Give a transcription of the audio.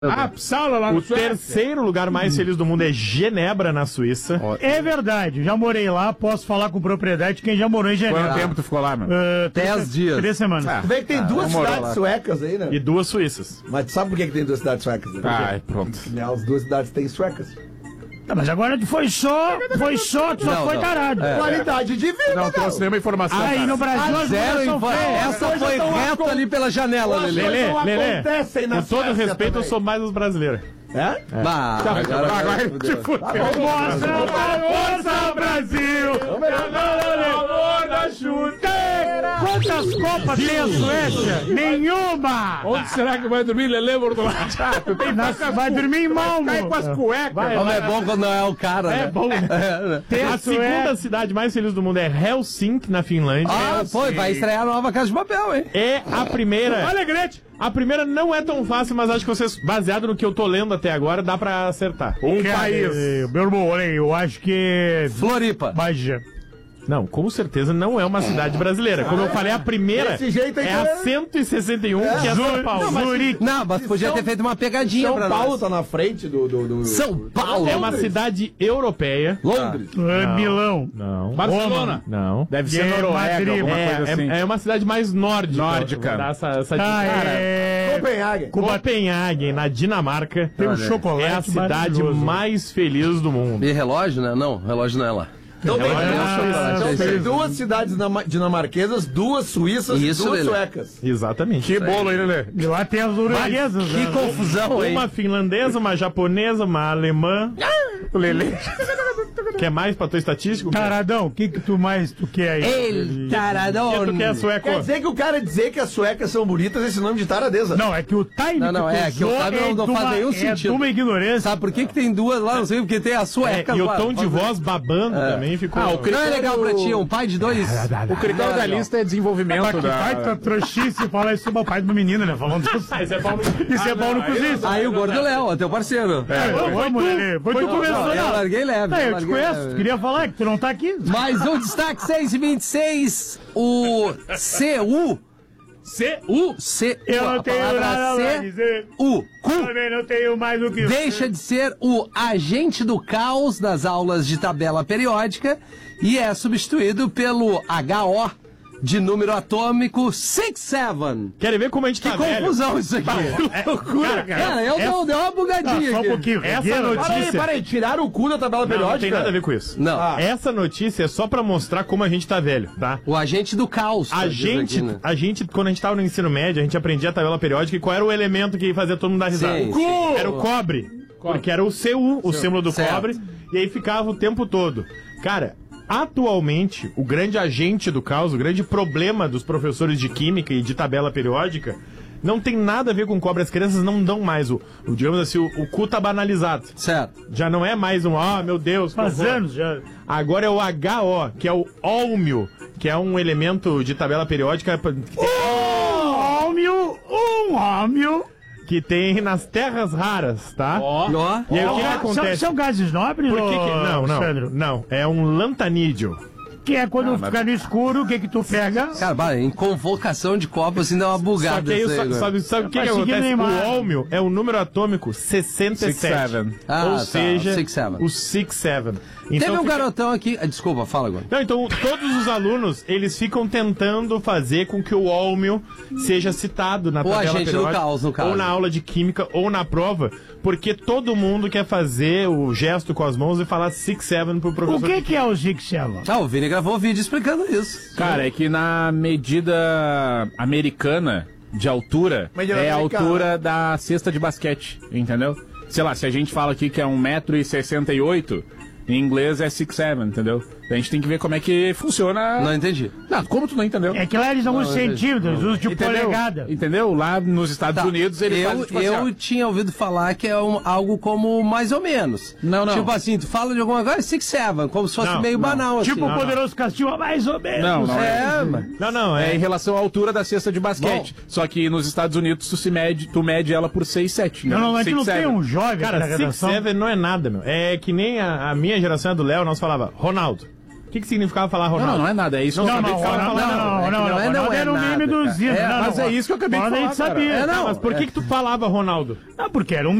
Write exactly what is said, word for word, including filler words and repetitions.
Ah, Psaula lá no O Suécia. terceiro lugar mais feliz do mundo é Genebra, na Suíça. É verdade, já morei lá, posso falar com propriedade de quem já morou em Genebra. Quanto tempo tu ficou lá, mano? Uh, três, Dez dias. Três semanas. Ah. Tu vê que tem duas morou cidades lá. suecas aí, né? E duas suíças. Mas tu sabe por que, que tem duas cidades suecas? Né? Ai, pronto. Né, as duas cidades têm suecas. Ah, mas agora foi só, foi só, só Não, foi não. tarado. É. Qualidade de vida, Não não. trouxe nenhuma informação. Aí cara. no Brasil as Zero mulheres são info... feias. Essa As foi coisas tão reto acon- ali pela janela, As Lelê. coisas Lelê, não Lelê, acontecem na com todo Suécia respeito, eu também. sou mais os brasileiros. É? Bah, agora, Agora te fudeu. Mostra a força, Brasil! Valor da chuteira! Quantas copas tem a Suécia? Nenhuma! Onde será que vai dormir, Lelê Bortolatti? Ah, tu tem Nossa, vai dormir em Malmo! Cai com as cuecas. Como é bom quando não é o cara, né? É bom, né? Tem A segunda cidade mais feliz do mundo é Helsinki, na Finlândia. Ah, foi, vai estrear a nova Casa de Papel, hein? É a primeira. Alegrete! A primeira não é tão fácil, mas acho que vocês, baseado no que eu tô lendo até agora, dá pra acertar. Um Cara, país. eh, Meu irmão, olha aí, eu acho que... Floripa. Bagé. Não, com certeza não é uma cidade brasileira. Como eu falei, a primeira Desse jeito aí é que a é- cento e sessenta e um, que é São Paulo. Zurique. Não, mas podia ter feito uma pegadinha São pra Paulo nós. tá na frente do... do, do... São Paulo. É uma cidade europeia. Londres. eh, Milão. Não. Barcelona. Não. Deve ser É Noruega, Madrid. alguma É, coisa assim. é, é uma cidade mais nórdica. Nórdica. Vou dar essa, essa dica. Ah, Cara, é... Copenhague. Copenhague, na Dinamarca, Tem um chocolate é a cidade maravilhoso. mais feliz do mundo. E relógio, né? Não, relógio não é lá. Então tem, Ah, então tem feliz. duas cidades dinama- dinamarquesas, duas suíças Isso, e duas Lelê. suecas. Exatamente. Que bolo aí, Lelê. E lá tem as norueguesas, Que né? confusão, hein? Uma finlandesa, uma japonesa, uma alemã. O Lelê. Quer mais pra tua estatística? Taradão, o que que tu mais tu quer aí? Ele, taradão. Tu quer sueco? Quer dizer que o cara dizer que as suecas são bonitas, esse nome de taradeza. Não, é que o time Não, não, que tu é que o usou time não- não de faz uma- nenhum é sentido. de uma ignorância. Sabe por que que tem duas lá? Não sei, porque tem a É, sueca. e o lá. tom de voz babando também ficou. Ah, o Não critério, é legal pra ti, um pai de dois. o critério da lista é desenvolvimento Mas que da... pai, tá trouxice falar isso sobre o pai do menino, né? Falando isso. Isso é bom. Isso é bom no cozinho. Aí o Gordo Léo, teu parceiro. Vamos, Lelê. Foi tu começou, Não, eu não. larguei leve. É, eu te larguei conheço. leve. Tu queria falar que tu não tá aqui. Mais um destaque, seis e vinte e seis. O C U. C. U. C U. Eu não a tenho palavra nada pra C. dizer. U. Cu. Também não tenho mais o que... Deixa de ser o agente do caos das aulas de tabela periódica e é substituído pelo H O de número atômico six seven. Querem ver como a gente Que tá velho? confusão isso aqui. É, loucura, cara. Cara, eu Essa- dou, deu uma Tá, bugadinha só um aqui. pouquinho. Essa Regueira. notícia- Para aí, para aí, tiraram o cu da tabela Não, periódica. não tem nada a ver com isso. Não, Ah. Essa notícia é só pra mostrar como a gente tá velho, tá? o agente do caos. A tá, diz gente, aqui, né? a gente, quando a gente tava no ensino médio, a gente aprendia a tabela periódica e qual era o elemento que fazia todo mundo dar risada? Sim, O sim. cu! Era o cobre. Porque era o C U, o símbolo do Certo. cobre, e aí ficava o tempo todo. Cara, atualmente, o grande agente do caos, o grande problema dos professores de química e de tabela periódica, não tem nada a ver com cobre. As crianças não dão mais o, o digamos assim, o, o cu tá banalizado. Certo. Já não é mais um, ah, meu Deus. que Faz horror. anos já. Agora é o H O, que é o ólmio, que é um elemento de tabela periódica Um homem, um homem. que tem nas terras raras, tá? Ó. E aí o que, que São, acontece? são gases nobres, Por que que... ô, Não, não, Sandro? não. É um lantanídeo. Que é quando fica no escuro, o que que tu pega? Cara, bah, em convocação de copo assim dá uma Só bugada. que aí, isso aí, sabe, agora. sabe, sabe o que, Vai que seguir acontece? Neymar. O ólmio é o número atômico sessenta e sete. sessenta e sete. Ah, Ou tá, seja, sessenta e sete. o sessenta e sete. Teve um fica- garotão aqui. Ah, desculpa, fala agora. Não, então todos os alunos, eles ficam tentando fazer com que o ólmio seja citado na O tabela agente do periódica, caos, no caso. ou na aula de química, ou na prova, porque todo mundo quer fazer o gesto com as mãos e falar six seven pro O professor. que de que é o Zig Seven? Ah, o Vini gravou um vídeo explicando isso. Cara, é que na medida americana de altura, Medida é a americana. altura da cesta de basquete, entendeu? Sei lá, se a gente fala aqui que é um metro e sessenta e oito, em inglês é six seven, entendeu? A gente tem que ver como é que funciona... Não entendi. Não, como tu não entendeu? É que lá eles dão uns centímetros, usam de Entendeu? polegada. Entendeu? Lá nos Estados Tá, Unidos eles eu, fazem tipo eu assim, ó. tinha ouvido falar que é um- algo como mais ou menos. Não, não. Tipo assim, tu fala de alguma coisa, six seven, como se fosse Não, meio não. banal, assim. Tipo o Poderoso Castilho, mais ou menos. Não, não é. É, mas... Não, não, É é... em relação à altura da cesta de basquete. Só que nos Estados Unidos tu se mede, tu mede ela por seis sete, né? Não, não, a gente não seis tem sete. um jovem aqui na Cara, six redação. seven não é nada, meu. É que nem a, a minha geração é do Léo, nós falava Ronaldo. O que, que significava falar Não, Ronaldo? não, não é nada, é isso que Não, eu não, acabei de falar. não, não, não, não, é que não, não é- não Ronaldo é era o meme nada, do cara. Zino. É, não, mas não, é isso que eu acabei de Ronaldo a falar, gente sabia. cara. É, não, Mas por que, que tu falava Ronaldo? Não, porque era um